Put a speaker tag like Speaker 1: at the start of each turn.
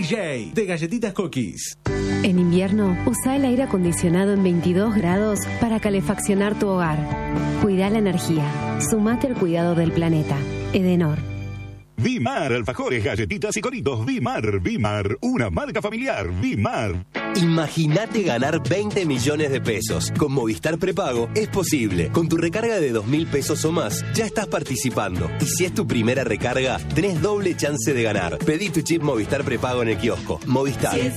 Speaker 1: DJ de Galletitas Cookies.
Speaker 2: En invierno, usa el aire acondicionado en 22 grados para calefaccionar tu hogar. Cuida la energía. Sumate al cuidado del planeta. Edenor.
Speaker 3: Vimar, alfajores, galletitas y coritos. Vimar, una marca familiar. Vimar.
Speaker 4: Imagínate ganar 20 millones de pesos. Con Movistar Prepago es posible. Con tu recarga de 2.000 pesos o más, ya estás participando. Y si es tu primera recarga, tenés doble chance de ganar. Pedí tu chip Movistar Prepago en el kiosco. Movistar.